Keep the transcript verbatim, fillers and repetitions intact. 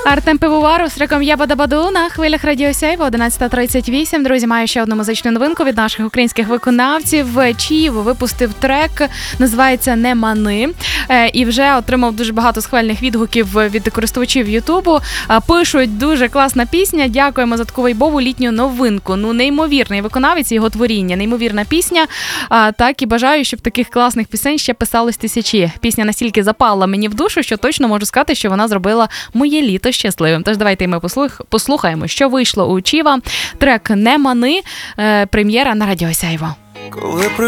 Артем Пивоваров з треком «Я Бадабаду» на хвилях Радіо Сяйво, одинадцята тридцять вісім. Друзі, маю ще одну музичну новинку від наших українських виконавців. Чіво випустив трек, називається «Не мани», і вже отримав дуже багато схвальних відгуків від користувачів Ютубу. Пишуть, дуже класна пісня, дякуємо за таку вайбову літню новинку. Ну, неймовірний виконавець, його творіння, неймовірна пісня. Так, і бажаю, щоб таких класних пісень ще писалось тисячі. Пісня настільки запала мені в душу, що точно можу сказати, що вона зробила моє літо щасливим. Тож давайте ми послухаємо, що вийшло у Чіва. Трек «Не мани», прем'єра на Радіо Сяйво. Коли